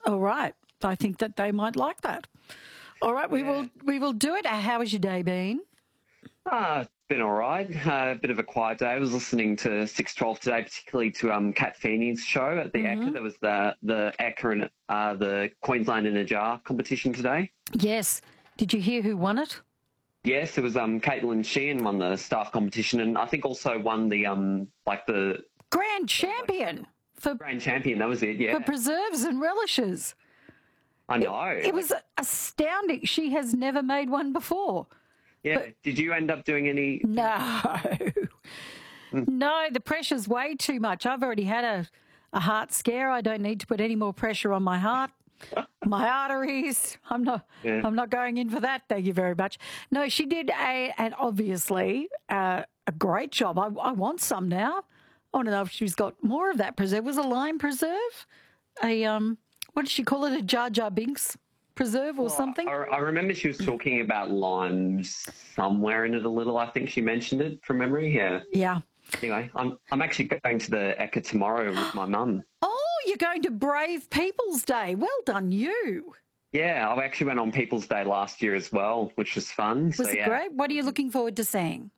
All right. I think that they might like that. All right, we will do it. How has your day been? It's been all right. A bit of a quiet day. I was listening to 612 today, particularly to Kat Feeney's show at the Ekka. There was the Ekka and the Queensland in a Jar competition today. Yes. Did you hear who won it? Yes, it was Caitlin Sheehan won the staff competition, and I think also won the Grand champion for grand champion. That was it. Yeah, preserves and relishes. I know. It was astounding. She has never made one before. Yeah. Did you end up doing any? No. No, the pressure's way too much. I've already had a heart scare. I don't need to put any more pressure on my heart, my arteries. I'm not going in for that. Thank you very much. No, she did and obviously a great job. I want some now. I want to know if she's got more of that preserve. Was a lime preserve? What did she call it? A Jar Jar Binks preserve or something? I remember she was talking about limes somewhere in it a little. I think she mentioned it from memory. Yeah. Yeah. Anyway, I'm actually going to the Ekka tomorrow with my mum. Oh, you're going to Brave People's Day. Well done, you. Yeah, I actually went on People's Day last year as well, which was fun. Was it great? What are you looking forward to seeing?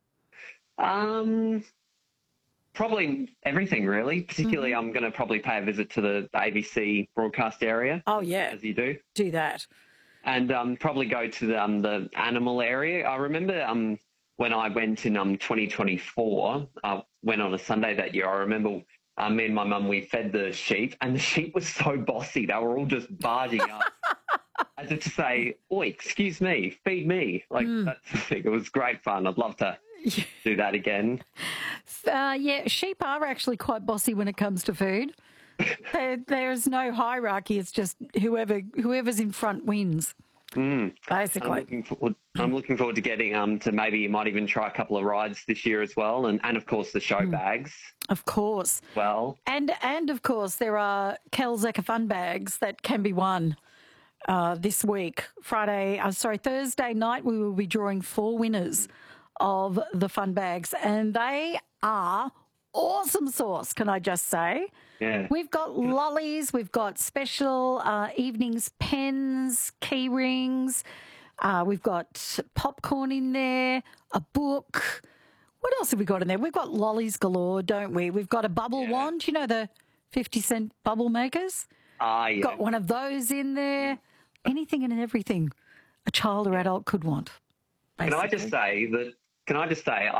Probably everything, really. Particularly, I'm going to probably pay a visit to the ABC broadcast area. Oh, yeah. As you do. Do that. And probably go to the animal area. I remember when I went in 2024, went on a Sunday that year. I remember me and my mum, we fed the sheep, and the sheep was so bossy. They were all just barging up as if to say, "Oi, excuse me, feed me." That's the thing. It was great fun. I'd love to do that again. Yeah, sheep are actually quite bossy when it comes to food. There's no hierarchy. It's just whoever's in front wins. Basically. I'm looking forward to getting to maybe you might even try a couple of rides this year as well, and of course the show bags. Of course. Well. And of course there are Kelzeka fun bags that can be won this week. Thursday night we will be drawing 4 winners of the fun bags, and they are awesome sauce, can I just say. Yeah. We've got lollies, we've got special evenings pens, key rings, we've got popcorn in there, a book. What else have we got in there? We've got lollies galore, don't we? We've got a bubble wand, you know, the 50-cent bubble makers? Yeah. Got one of those in there. Anything and everything a child or adult could want, basically. Can I just say,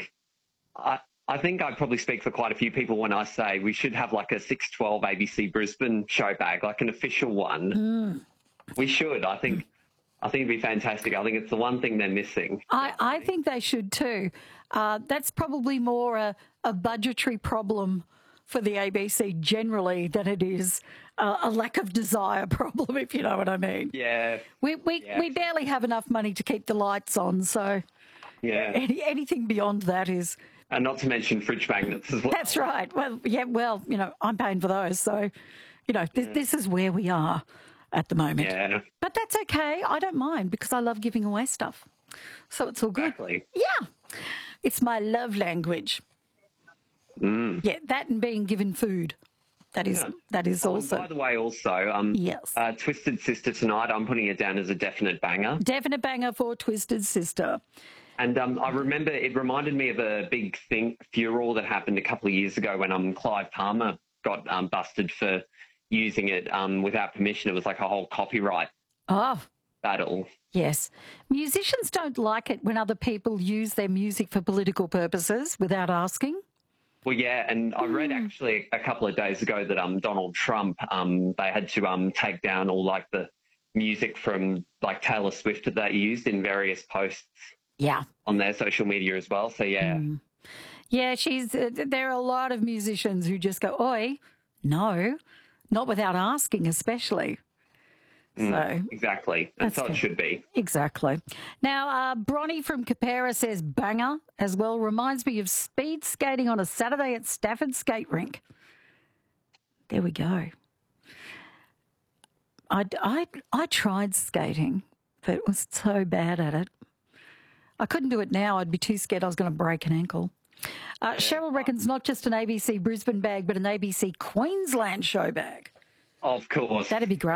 I think I probably speak for quite a few people when I say we should have like a 612 ABC Brisbane show bag, like an official one. We should. I think it'd be fantastic. I think it's the one thing they're missing. I think they should too. That's probably more a budgetary problem for the ABC generally than it is a lack of desire problem, if you know what I mean. Yeah. We barely have enough money to keep the lights on, so anything beyond that is... And not to mention fridge magnets as well. That's right. Well, I'm paying for those. So, this is where we are at the moment. Yeah. But that's okay. I don't mind because I love giving away stuff. So it's all good. Exactly. Yeah. It's my love language. Yeah, that and being given food. That is also... By the way, also, yes. Twisted Sister tonight, I'm putting it down as a definite banger. Definite banger for Twisted Sister. And I remember it reminded me of a big furore that happened a couple of years ago when Clive Palmer got busted for using it without permission. It was like a whole copyright battle. Yes. Musicians don't like it when other people use their music for political purposes without asking. Well, yeah, and I read actually a couple of days ago that Donald Trump, they had to take down all like the music from like Taylor Swift that he used in various posts. Yeah. On their social media as well. So, yeah. Yeah, there are a lot of musicians who just go, oi, no, not without asking, especially. So exactly. And so it should be. Exactly. Now, Bronnie from Capera says banger as well. Reminds me of speed skating on a Saturday at Stafford Skate Rink. There we go. I tried skating, but was so bad at it. I couldn't do it now. I'd be too scared I was going to break an ankle. Cheryl reckons not just an ABC Brisbane bag, but an ABC Queensland show bag. Of course. That'd be great.